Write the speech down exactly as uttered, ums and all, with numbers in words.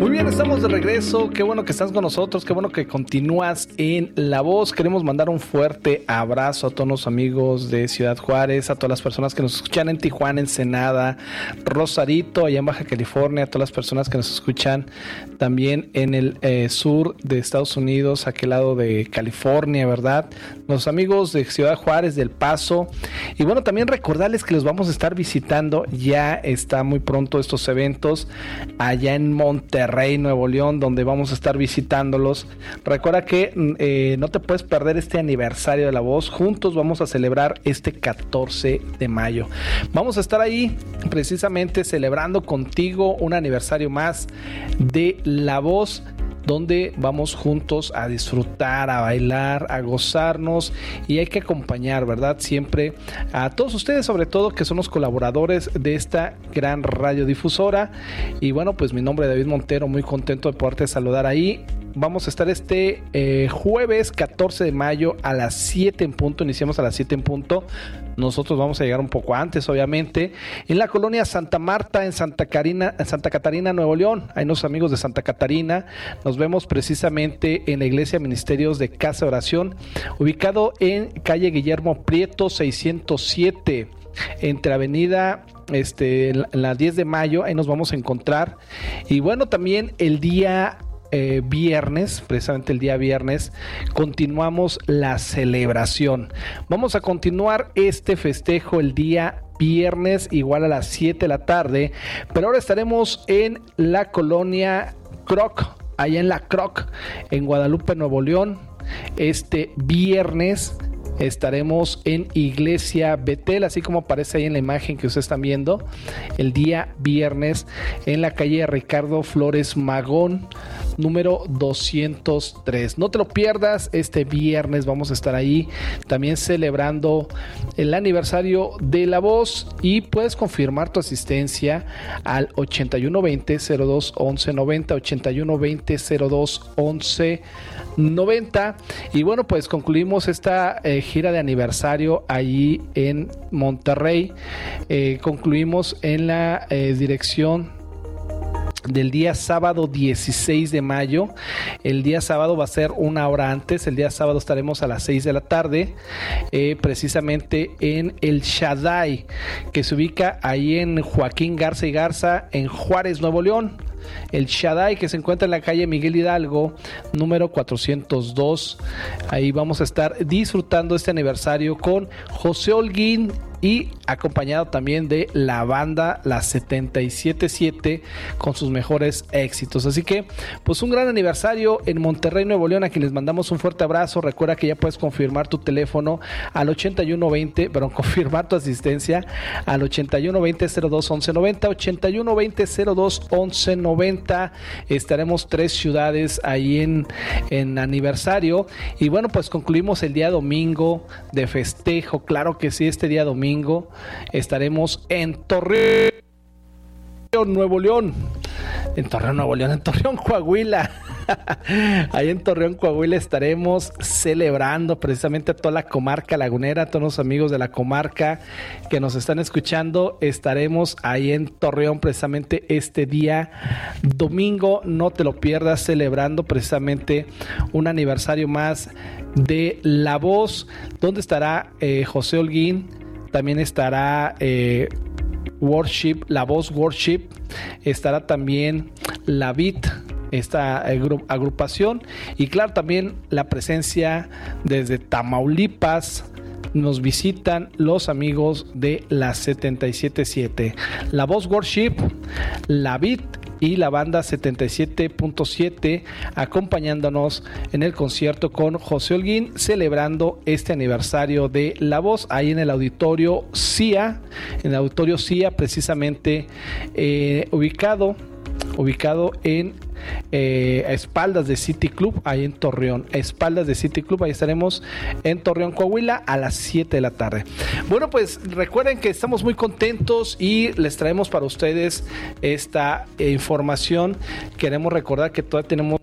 Muy bien, estamos de regreso. Qué bueno que estás con nosotros, qué bueno que continúas en La Voz. Queremos mandar un fuerte abrazo a todos los amigos de Ciudad Juárez, a todas las personas que nos escuchan en Tijuana, Ensenada, Rosarito, allá en Baja California, a todas las personas que nos escuchan también en el eh, sur de Estados Unidos, aquel lado de California, ¿verdad? Los amigos de Ciudad Juárez, del Paso. Y bueno, también recordarles que los vamos a estar visitando. Ya está muy pronto estos eventos allá en Monterrey, Nuevo León, donde vamos a estar visitándolos. Recuerda que eh, no te puedes perder este aniversario de La Voz. Juntos vamos a celebrar este catorce de mayo. Vamos a estar ahí precisamente celebrando contigo un aniversario más de La Voz, donde vamos juntos a disfrutar, a bailar, a gozarnos, y hay que acompañar, ¿verdad? Siempre a todos ustedes, sobre todo que son los colaboradores de esta gran radiodifusora. Y bueno, pues mi nombre es David Montero, muy contento de poderte saludar ahí. Vamos a estar este eh, jueves catorce de mayo a las siete en punto. Iniciamos a las siete en punto. Nosotros vamos a llegar un poco antes, obviamente, en la colonia Santa Marta, en Santa Catarina, en Santa Catarina, Nuevo León. Hay unos amigos de Santa Catarina. Nos vemos precisamente en la Iglesia Ministerios de Casa de Oración, ubicado en calle Guillermo Prieto seiscientos siete, entre avenida este, en la diez de mayo. Ahí nos vamos a encontrar. Y bueno, también el día Eh, viernes, precisamente el día viernes, continuamos la celebración. Vamos a continuar este festejo el día viernes, igual a las siete de la tarde, pero ahora estaremos en la colonia Croc, allá en la Croc, en Guadalupe, Nuevo León. Este viernes estaremos en Iglesia Betel, así como aparece ahí en la imagen que ustedes están viendo, el día viernes en la calle Ricardo Flores Magón, número doscientos tres. No te lo pierdas, este viernes vamos a estar ahí también celebrando el aniversario de La Voz, y puedes confirmar tu asistencia al ochenta y uno veinte cero dos once noventa, ochenta y uno veinte cero dos once noventa. Y bueno, pues concluimos esta eh, gira de aniversario allí en Monterrey. Eh, concluimos en la eh, dirección del día sábado dieciséis de mayo. El día sábado va a ser una hora antes. El día sábado estaremos a las seis de la tarde, eh, precisamente en el Shaddai, que se ubica ahí en Joaquín Garza y Garza, en Juárez, Nuevo León. El Shaddai, que se encuentra en la calle Miguel Hidalgo, número cuatrocientos dos. Ahí vamos a estar disfrutando este aniversario con José Holguín, y acompañado también de la banda La setenta y siete siete con sus mejores éxitos. Así que pues un gran aniversario en Monterrey, Nuevo León, a quien les mandamos un fuerte abrazo. Recuerda que ya puedes confirmar tu teléfono al ochenta y uno veinte, perdón, confirmar tu asistencia al ochenta y uno veinte cero dos once noventa, ochenta y uno veinte cero dos once noventa. Estaremos tres ciudades ahí en, en aniversario. Y bueno, pues concluimos el día domingo de festejo. Claro que sí, este día domingo estaremos en Torreón, Nuevo León. En Torreón, Nuevo León, en Torreón, Coahuila. Ahí en Torreón, Coahuila, estaremos celebrando precisamente a toda la comarca lagunera, a todos los amigos de la comarca que nos están escuchando. Estaremos ahí en Torreón precisamente este día domingo. No te lo pierdas, celebrando precisamente un aniversario más de La Voz, donde estará eh, José Holguín. También estará eh, Worship, La Voz Worship. Estará también La Beat, esta agrupación. Y claro, también la presencia desde Tamaulipas. Nos visitan los amigos de la setenta y siete siete. La Voz Worship, La Beat y la banda setenta y siete punto siete acompañándonos en el concierto con José Holguín, celebrando este aniversario de La Voz ahí en el auditorio C I A, en el auditorio C I A precisamente eh, ubicado ubicado en eh, a espaldas de City Club, ahí en Torreón, a espaldas de City Club. Ahí estaremos en Torreón, Coahuila, a las siete de la tarde. Bueno, pues recuerden que estamos muy contentos y les traemos para ustedes esta eh, información. Queremos recordar que todavía tenemos